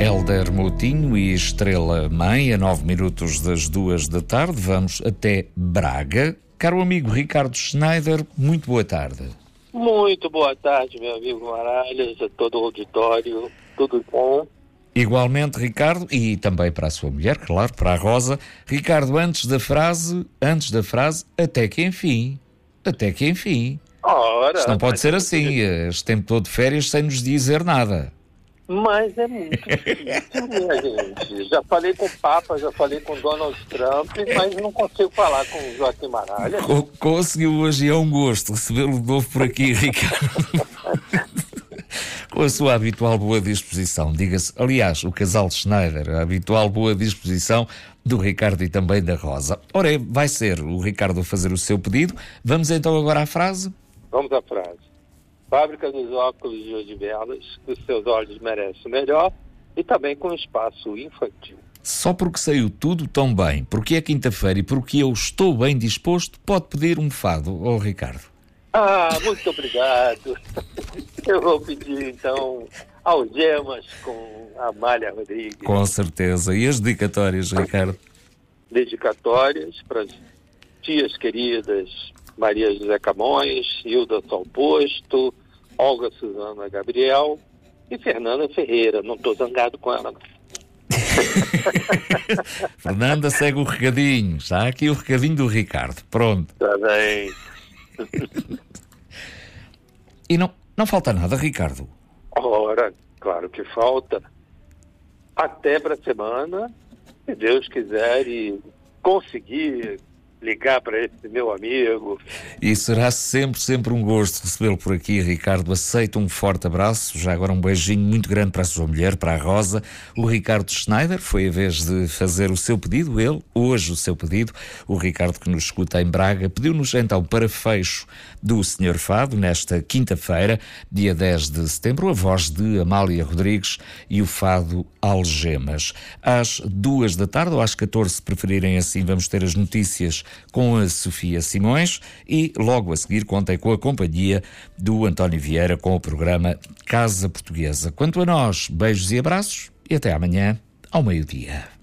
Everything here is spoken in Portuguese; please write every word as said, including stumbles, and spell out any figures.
Hélder Moutinho e Estrela Mãe, a nove minutos das duas da tarde, vamos até Braga. Caro amigo Ricardo Schneider, muito boa tarde. Muito boa tarde, meu amigo Maralhas, a todo o auditório, tudo bom? Igualmente, Ricardo, e também para a sua mulher, claro, para a Rosa. Ricardo, antes da frase, antes da frase, até que enfim, até que enfim. Ora, Isto não pode ser assim, este tempo todo de férias sem nos dizer nada. Mas é muito difícil, minha gente. Já falei com o Papa, já falei com Donald Trump, mas não consigo falar com o Joaquim Maralhas. Co- Conseguiu hoje, é um gosto recebê-lo de novo por aqui, Ricardo. Com a sua habitual boa disposição, diga-se, aliás, o casal de Schneider, a habitual boa disposição do Ricardo e também da Rosa. Ora, é, vai ser o Ricardo a fazer o seu pedido. Vamos então agora à frase? Vamos à frase. Fábrica dos óculos de Odivelas, que os seus olhos merecem o melhor, e também com espaço infantil. Só porque saiu tudo tão bem, porque é quinta-feira e porque eu estou bem disposto, pode pedir um fado ao Ricardo. Ah, muito obrigado. Eu vou pedir, então, Algemas com Amália Rodrigues. Com certeza. E as dedicatórias, Ricardo? Dedicatórias para as tias queridas Maria José Camões, Hilda Salposto, Olga Suzana Gabriel e Fernanda Ferreira. Não estou zangado com ela, não. Fernanda, segue o recadinho. Está aqui o recadinho do Ricardo. Pronto. Está bem. E não, não falta nada, Ricardo? Ora, claro que falta. Até para a semana, se Deus quiser e conseguir ligar para esse meu amigo. E será sempre, sempre um gosto recebê-lo por aqui, Ricardo. Aceito um forte abraço. Já agora um beijinho muito grande para a sua mulher, para a Rosa. O Ricardo Schneider foi a vez de fazer o seu pedido, ele, hoje o seu pedido. O Ricardo, que nos escuta em Braga, pediu-nos então para fecho do senhor Fado, nesta quinta-feira, dia dez de setembro, a voz de Amália Rodrigues e o Fado Algemas. Às duas da tarde, ou às catorze, se preferirem assim, vamos ter as notícias com a Sofia Simões e logo a seguir contem com a companhia do António Vieira com o programa Casa Portuguesa. Quanto a nós, beijos e abraços e até amanhã ao meio-dia.